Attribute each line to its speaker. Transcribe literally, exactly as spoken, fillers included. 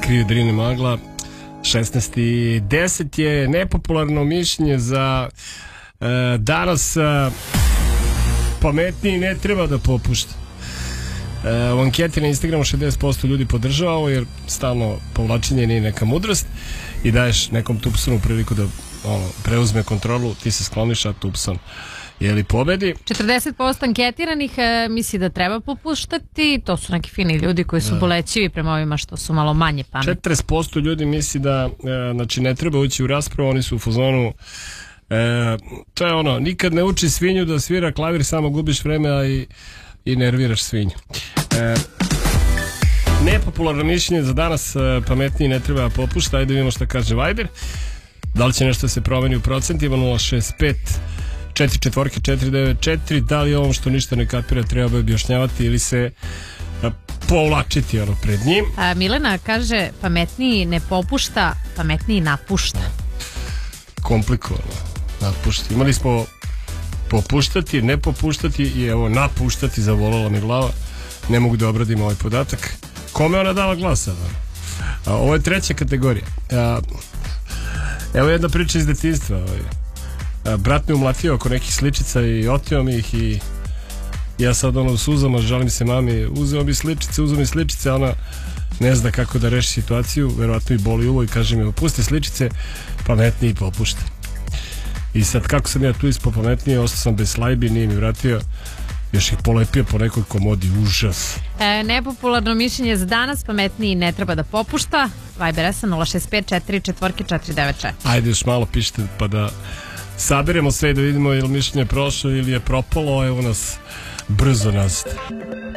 Speaker 1: kriju drine magla. šesnaest i deset je nepopularno mišljenje za uh, danas. Uh, pametniji ne treba da popušta. Uh, u anketi na Instagramu šezdeset posto ljudi podržava ovo, jer stalno povlačenje nije neka mudrost i daješ nekom Tupsonu priliku da ono, preuzme kontrolu, ti se skloniš, a Tupson je li pobedi.
Speaker 2: četrdeset posto anketiranih e, misli da treba popuštati. To su neki fini ljudi koji su da. bolećivi prema ovima što su malo manje pametni.
Speaker 1: četrdeset posto ljudi misli da e, znači ne treba ući u raspravu. Oni su u fazonu e, to je ono, nikad ne uči svinju da svira klavir, samo gubiš vreme, a i, i nerviraš svinju. e, Nepopularno mišljenje za danas, e, pametniji ne treba popušta. Ajde vidimo šta kaže Viber. Da li će nešto se promeni u procentima? Nula šest pet četiri četvorke četiri devet četiri. Da li ovom što ništa ne kapira treba objašnjavati ili se a, povlačiti ono pred njim?
Speaker 2: A, Milena kaže pametniji ne popušta, pametniji napušta.
Speaker 1: Komplikovano. Napušta. Imali smo popuštati, ne popuštati i evo napuštati, zavolala mi glava. Ne mogu da obradim ovaj podatak. Kome ona dala glas sada? A, ovo je treća kategorija. A, evo jedna priča iz detinjstva. Ovaj. Brat me umlatio oko nekih sličica i otio mi ih i ja sad ono u suzama žalim se mami, uzeo mi sličice, uzeo mi sličice, ona ne zna kako da reši situaciju, verovatno i boli uvo i kaže mi opusti sličice, pametniji popušta. I sad kako sam ja tu ispao pametniji, ostao sam bez slajbi, nije mi vratio, još ih polepio po nekoj komodi, užas.
Speaker 2: E, nepopularno mišljenje za danas, pametniji ne treba da popušta. Viber S nula šest pet četiri četvorke četiri devet četiri.
Speaker 1: Ajde još malo pišite pa da saberemo sve i da vidimo je li mišljenje prošlo ili je propalo. Evo nas brzo nazad.